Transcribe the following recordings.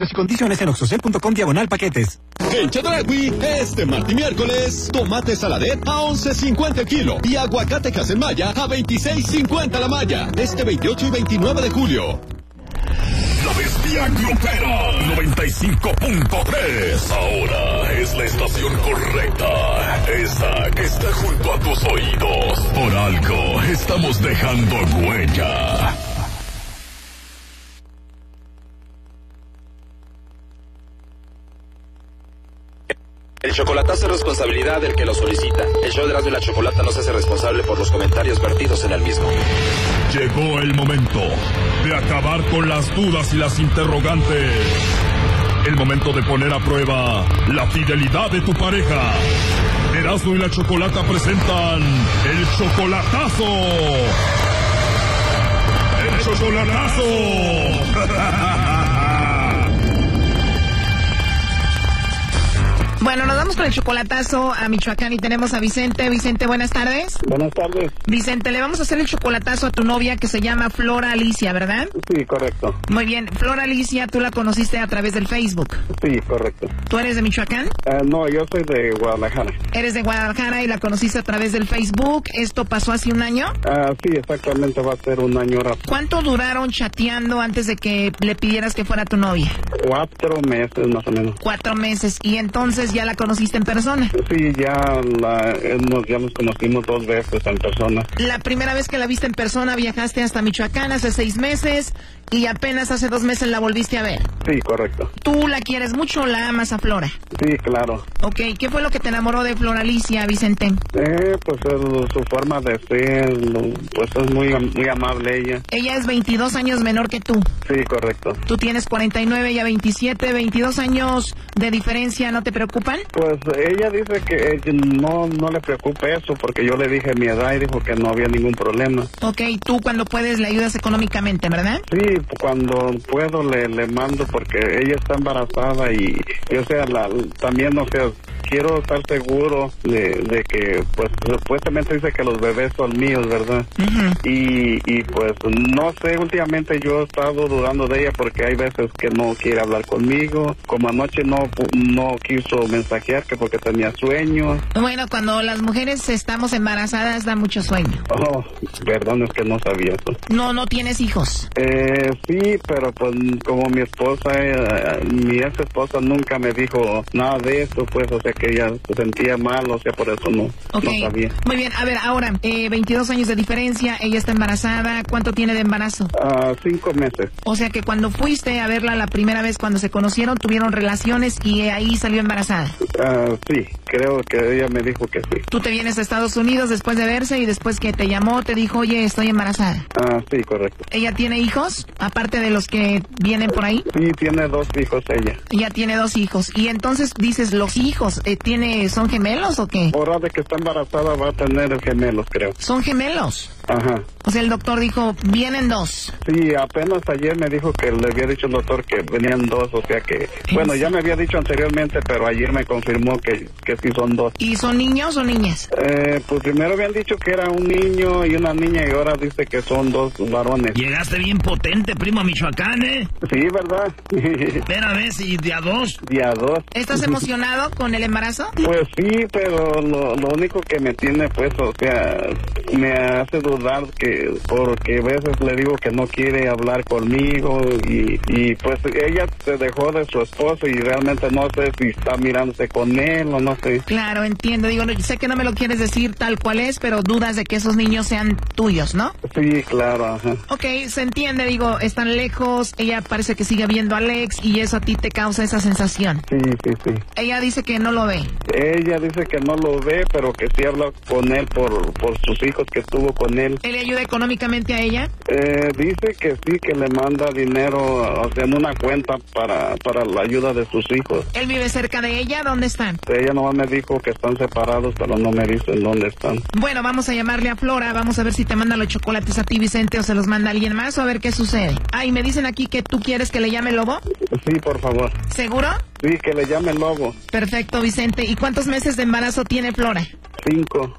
Términos y condiciones en oxocel.com/paquetes. En Chedraui, este martes y miércoles, tomate saladet a 11.50 el kilo y aguacate Casemaya a 26.50 la malla. Este 28 y 29 de julio. La Bestia Grupera 95.3. Ahora es la estación correcta. Esa que está junto a tus oídos. Por algo estamos dejando huella. El chocolatazo es responsabilidad del que lo solicita. El show de Erasmo y la Chocolata no se hace responsable por los comentarios vertidos en el mismo. Llegó el momento de acabar con las dudas y las interrogantes. El momento de poner a prueba la fidelidad de tu pareja. Erasmo y la Chocolata presentan el chocolatazo. ¡El chocolatazo! Bueno, nos vamos con el chocolatazo a Michoacán y tenemos a Vicente. Vicente, buenas tardes. Buenas tardes. Vicente, le vamos a hacer el chocolatazo a tu novia que se llama Flora Alicia, ¿verdad? Sí, correcto. Muy bien. Flora Alicia, tú la conociste a través del Facebook. Sí, correcto. ¿Tú eres de Michoacán? No, yo soy de Guadalajara. Eres de Guadalajara y la conociste a través del Facebook. ¿Esto pasó hace un año? Sí, exactamente, va a ser un año ahora. ¿Cuánto duraron chateando antes de que le pidieras que fuera tu novia? 4 meses más o menos. 4 meses. ¿Y entonces ya la conociste en persona? Sí, ya nos conocimos 2 veces en persona. La primera vez que la viste en persona viajaste hasta Michoacán hace 6 meses y apenas hace 2 meses la volviste a ver. Sí, correcto. ¿Tú la quieres mucho o la amas a Flora? Sí, claro. Ok, ¿qué fue lo que te enamoró de Flora Alicia, Vicente? Pues su forma de ser, pues es muy amable ella. Ella es 22 años menor que tú. Sí, correcto. Tú tienes 49, ella 27, 22 años de diferencia, ¿no te preocupan? Pues ella dice que no le preocupa eso porque yo le dije mi edad y dijo que no había ningún problema. Ok, tú cuando puedes le ayudas económicamente, ¿verdad? Sí, cuando puedo le mando porque ella está embarazada y o sea, también, o sea, quiero estar seguro de que, pues, supuestamente dice que los bebés son míos, ¿verdad? Uh-huh. Y pues, no sé, últimamente yo he estado dudando de ella porque hay veces que no quiere hablar conmigo, como anoche no quiso mensajear que porque tenía sueño. Bueno, cuando las mujeres estamos embarazadas da mucho sueño. Oh, perdón, es que no sabía eso. No tienes hijos. Sí, pero pues como mi esposa, mi ex esposa nunca me dijo nada de eso, pues, o sea que ella se sentía mal, o sea, por eso no sabía. Muy bien, a ver, ahora, 22 años de diferencia, ella está embarazada, ¿cuánto tiene de embarazo? 5 meses. O sea que cuando fuiste a verla la primera vez cuando se conocieron, tuvieron relaciones y ahí salió embarazada. Sí, creo que ella me dijo que sí. Tú te vienes a Estados Unidos después de verse y después que te llamó te dijo, oye, estoy embarazada. Sí, correcto. ¿Ella tiene hijos, aparte de los que vienen por ahí? Sí, tiene 2 hijos ella. Ella tiene 2 hijos. Y entonces dices, los hijos, ¿son gemelos o qué? Ahora de que está embarazada va a tener gemelos, creo. ¿Son gemelos? Ajá. O sea, el doctor dijo, vienen 2. Sí, apenas ayer me dijo que le había dicho el doctor que venían 2, o sea que... Bueno, ya me había dicho anteriormente, pero ayer me confirmó que sí son 2. ¿Y son niños o niñas? Pues primero habían dicho que era un niño y una niña y ahora dice que son 2 varones. Llegaste bien potente, primo, a Michoacán, ¿eh? Sí, ¿verdad? Espérame, si de a 2. De a 2. ¿Estás emocionado con el embarazo? Pues sí, pero lo único que me tiene, pues, o sea, me hace dudar porque a veces le digo que no quiere hablar conmigo y pues ella se dejó de su esposo y realmente no sé si está mirándose con él o no sé. Claro, entiendo. Digo, sé que no me lo quieres decir tal cual es, pero dudas de que esos niños sean tuyos, ¿no? Sí, claro, ajá. Ok, se entiende, digo, están lejos, ella parece que sigue viendo a Alex y eso a ti te causa esa sensación. Sí. Ella dice que no lo ve. Ella dice que no lo ve, pero que sí habla con él por sus hijos que tuvo con él. ¿Él le ayuda económicamente a ella? Dice que sí, que le manda dinero, o sea, en una cuenta para la ayuda de sus hijos. ¿Él vive cerca de ella? ¿Dónde están? Ella nomás me dijo que están separados, pero no me dicen dónde están. Bueno, vamos a llamarle a Flora, vamos a ver si te manda los chocolates a ti, Vicente, o se los manda alguien más, o a ver qué sucede. Y me dicen aquí que tú quieres que le llame Lobo. Sí, por favor. ¿Seguro? Sí, que le llame Lobo. Perfecto, Vicente. ¿Y cuántos meses de embarazo tiene Flora? 5.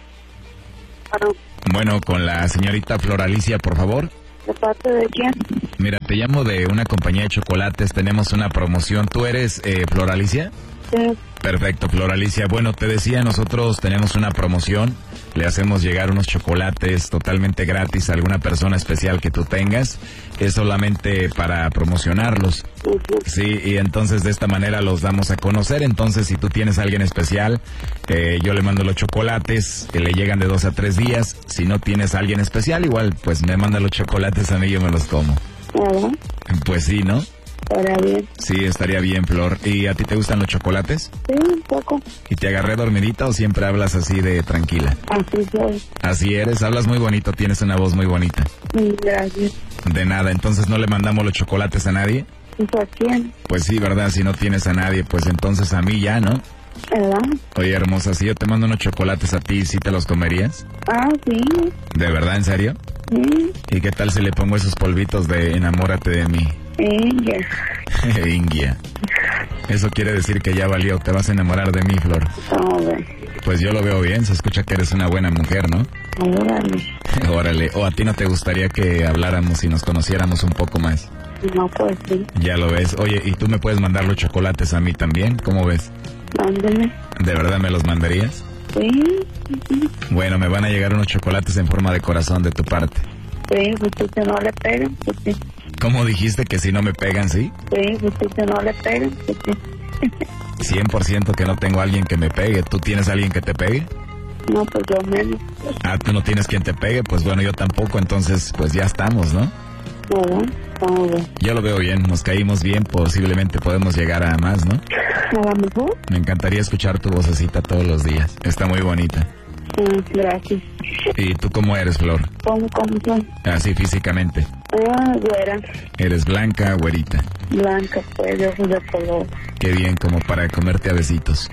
Bueno, con la señorita Flora Alicia, por favor. ¿De parte de quién? Mira, te llamo de una compañía de chocolates, tenemos una promoción. ¿Tú eres Flor Alicia? Sí. Perfecto, Flor Alicia. Bueno, te decía, nosotros tenemos una promoción. Le hacemos llegar unos chocolates totalmente gratis a alguna persona especial que tú tengas. Es solamente para promocionarlos. Sí, y entonces de esta manera los damos a conocer. Entonces, si tú tienes a alguien especial, yo le mando los chocolates, que le llegan de 2 a 3 días. Si no tienes a alguien especial, igual, pues me manda los chocolates a mí y yo me los como. ¿Verdad? Pues sí, ¿no? Estaría bien. Sí, estaría bien, Flor. ¿Y a ti te gustan los chocolates? Sí, un poco. ¿Y te agarré dormidita o siempre hablas así de tranquila? Así soy. Así eres, hablas muy bonito, tienes una voz muy bonita. Gracias. De nada, entonces no le mandamos los chocolates a nadie. ¿Y a quién? Pues sí, ¿verdad? Si no tienes a nadie, pues entonces a mí ya, ¿no? ¿Verdad? Oye, hermosa, si yo te mando unos chocolates a ti, ¿sí te los comerías? Ah, sí. ¿De verdad, en serio? Sí. ¿Y qué tal si le pongo esos polvitos de enamórate de mí? Ingia. Ingia. Eso quiere decir que ya valió, te vas a enamorar de mí, Flor. Pues yo lo veo bien, se escucha que eres una buena mujer, ¿no? Órale. Órale, ¿o a ti no te gustaría que habláramos y nos conociéramos un poco más? No, pues sí. Ya lo ves. Oye, ¿y tú me puedes mandar los chocolates a mí también? ¿Cómo ves? Mándeme. ¿De verdad me los mandarías? Sí. Bueno, me van a llegar unos chocolates en forma de corazón de tu parte. Sí, pues si no le pegan, pues sí. ¿Cómo dijiste que si no me pegan, sí? Sí, pues si no le pegan, pues sí. 100% que no tengo a alguien que me pegue. ¿Tú tienes a alguien que te pegue? No, pues yo menos. Ah, ¿tú no tienes quien te pegue? Pues bueno, yo tampoco, entonces pues ya estamos, ¿no? Estamos bien. Yo lo veo bien, nos caímos bien, posiblemente podemos llegar a más, ¿no? ¿A lo mejor? Me encantaría escuchar tu vocecita todos los días. Está muy bonita. Gracias. ¿Y tú cómo eres, Flor? ¿Cómo soy? Así físicamente. Güera. ¿Eres blanca, güerita? Blanca, pues, yo soy de color. Qué bien, como para comerte a besitos.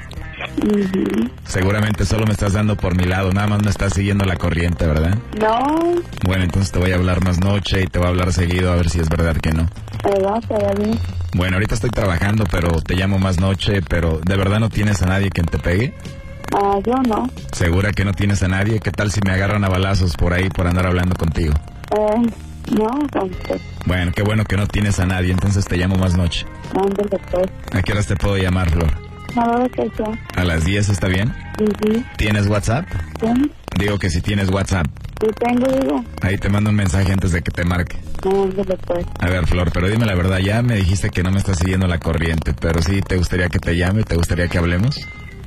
Seguramente solo me estás dando por mi lado, nada más me estás siguiendo la corriente, ¿verdad? No. Bueno, entonces te voy a hablar más noche y te voy a hablar seguido a ver si es verdad que no. ¿Verdad? ¿Está bien? Bueno, ahorita estoy trabajando, pero te llamo más noche, pero ¿de verdad no tienes a nadie quien te pegue? Yo no. ¿Segura que no tienes a nadie? ¿Qué tal si me agarran a balazos por ahí por andar hablando contigo? No, entonces. Bueno, qué bueno que no tienes a nadie, entonces te llamo más noche. Ándale, pues. ¿A qué horas te puedo llamar, Flor? A la hora que sea. ¿A las 10 está bien? Sí. ¿Tienes WhatsApp? Sí. Digo que si tienes WhatsApp. Sí tengo, digo. Ahí te mando un mensaje antes de que te marque. Ándale, pues. A ver, Flor, pero dime la verdad, ya me dijiste que no me estás siguiendo la corriente, pero sí te gustaría que te llame, ¿te gustaría que hablemos?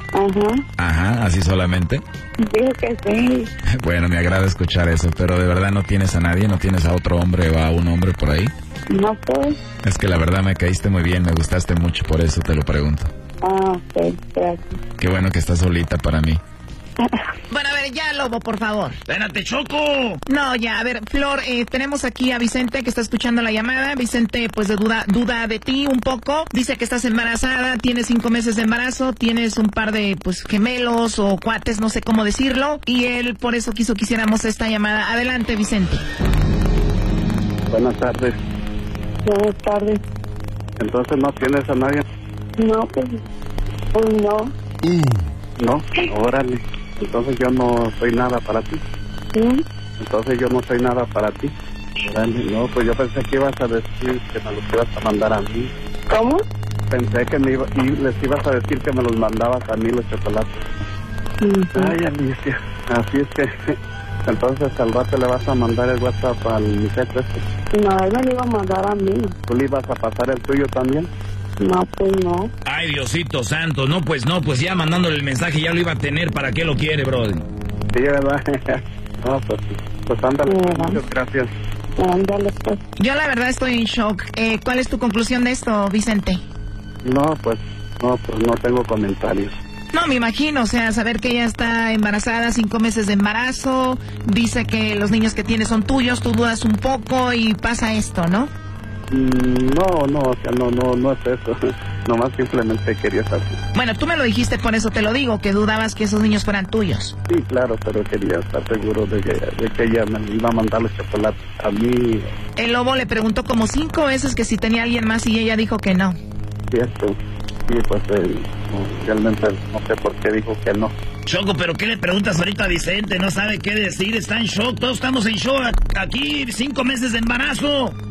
Ajá, así solamente. Digo que sí. Bueno, me agrada escuchar eso, pero de verdad no tienes a nadie, no tienes a otro hombre o a un hombre por ahí. No, pues. Es que la verdad me caíste muy bien, me gustaste mucho, por eso te lo pregunto. Ok, gracias. Qué bueno que estás solita para mí. Bueno, a ver, ya, Lobo, por favor. ¡Espérate, Choco! No, ya, a ver, Flor, tenemos aquí a Vicente que está escuchando la llamada. Vicente, pues, duda de ti un poco. Dice que estás embarazada, tienes 5 meses de embarazo, tienes un par de, pues, gemelos o cuates, no sé cómo decirlo. Y él, por eso quiso que hiciéramos esta llamada. Adelante, Vicente. Buenas tardes. Buenas tardes. Entonces, ¿no tienes a nadie? No, pues no. No, órale. Entonces yo no soy nada para ti. ¿Sí? Entonces yo no soy nada para ti. Órale. No, pues yo pensé que ibas a decir que me los ibas a mandar a mí. ¿Cómo? Pensé que les ibas a decir que me los mandabas a mí los chocolates. Ay, Alicia. Así es que entonces al rato le vas a mandar el WhatsApp al muchacho este. No, él me lo iba a mandar a mí. ¿Tú le ibas a pasar el tuyo también? No, pues no. Ay, Diosito santo, no, pues ya mandándole el mensaje ya lo iba a tener, ¿para qué lo quiere, brother? Sí, ¿verdad? No, pues ándale, muchas gracias. Ándale, pues. Yo la verdad estoy en shock. ¿Cuál es tu conclusión de esto, Vicente? No tengo comentarios. No, me imagino, o sea, saber que ella está embarazada, 5 meses de embarazo, dice que los niños que tiene son tuyos, tú dudas un poco y pasa esto, ¿no? No, o sea, no es eso. Nomás simplemente quería saber. Bueno, tú me lo dijiste, por eso te lo digo, que dudabas que esos niños fueran tuyos. Sí, claro, pero quería estar seguro de que ella me iba a mandar los chocolates a mí. El Lobo le preguntó como 5 veces que si tenía alguien más y ella dijo que no. Cierto. Sí, pues realmente no sé por qué dijo que no. Choco, ¿pero qué le preguntas ahorita a Vicente? No sabe qué decir, está en shock, todos estamos en shock aquí, 5 meses de embarazo.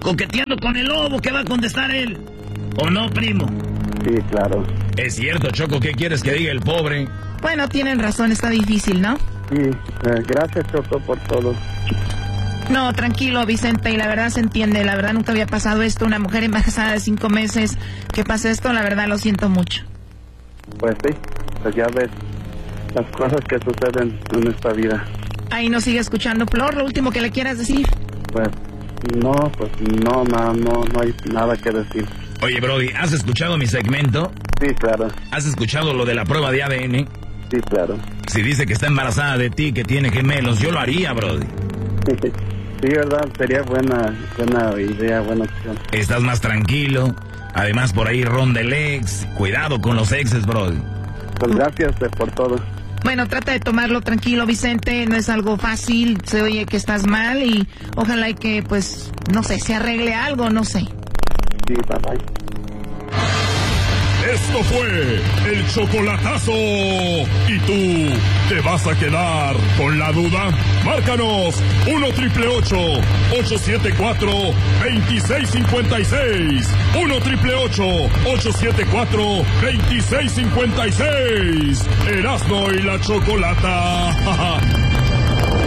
coqueteando con el lobo, ¿qué va a contestar él? ¿O no, primo? Sí, claro. Es cierto, Choco, ¿qué quieres que diga el pobre? Bueno, tienen razón, está difícil, ¿no? Sí, gracias, Choco, por todo. No, tranquilo, Vicente, y la verdad se entiende, la verdad nunca había pasado esto, una mujer embarazada de 5 meses, que pase esto, la verdad lo siento mucho. Pues sí, pues ya ves las cosas que suceden en esta vida. Ahí nos sigue escuchando, Flor, lo último que le quieras decir. Pues no hay nada que decir. Oye, Brody, ¿has escuchado mi segmento? Sí, claro. ¿Has escuchado lo de la prueba de ADN? Sí, claro. Si dice que está embarazada de ti, que tiene gemelos, yo lo haría, Brody. Sí, verdad, sería buena idea, buena opción. Estás más tranquilo. Además, por ahí ronda el ex. Cuidado con los exes, Brody. Pues gracias por todo. Bueno, trata de tomarlo tranquilo, Vicente, no es algo fácil, se oye que estás mal y ojalá y que, pues, no sé, se arregle algo, no sé. Sí, bye bye. Esto fue el chocolatazo. ¿Y tú te vas a quedar con la duda? Márcanos 1-888-874-2656. 1-888-874-2656. Erasmo y la Chocolata.